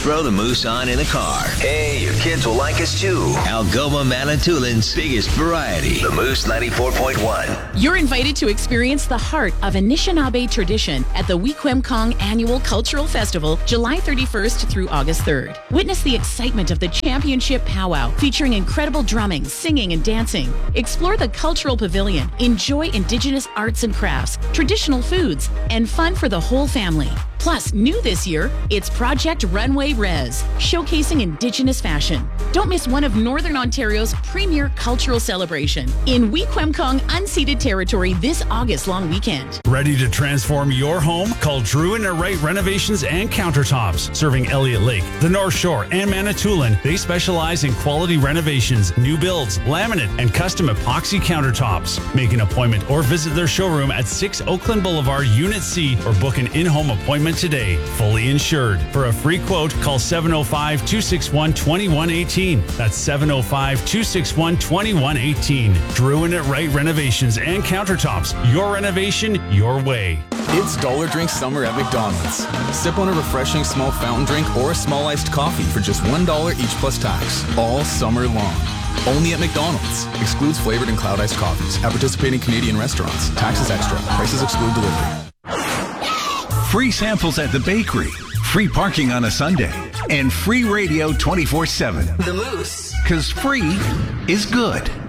throw the Moose on in the car. Hey, your kids will like us too. Algoma Manitoulин's biggest variety. The Moose 94.1. You're invited to experience the heart of Anishinaabe tradition at the Weequemkong Annual Cultural Festival, July 31st through August 3rd. Witness the excitement of the championship powwow, featuring incredible drumming, singing, and dancing. Explore the cultural pavilion. Enjoy Indigenous arts and crafts, traditional foods, and fun for the whole family. Plus, new this year, it's Project Runway Res, showcasing Indigenous fashion. Don't miss one of Northern Ontario's premier cultural celebration in Weequemkong unceded territory this August long weekend. Ready to transform your home? Call Drew and Wright Renovations and Countertops, serving Elliott Lake, the North Shore, and Manitoulin. They specialize in quality renovations, new builds, laminate, and custom epoxy countertops. Make an appointment or visit their showroom at 6 Oakland Boulevard, Unit C, or book an in-home appointment today. Fully insured. For a free quote, call 705-261-2118. That's 705-261-2118. Drew and Wright Renovations and Countertops. Your renovation, your way. It's Dollar Drink Summer at McDonald's. Sip on a refreshing small fountain drink or a small iced coffee for just $1 each plus tax, all summer long. Only at McDonald's. Excludes flavored and cloud iced coffees at participating Canadian restaurants. Taxes extra. Prices exclude delivery. Free samples at the bakery, free parking on a Sunday, and free radio 24/7. The Moose. 'Cause free is good.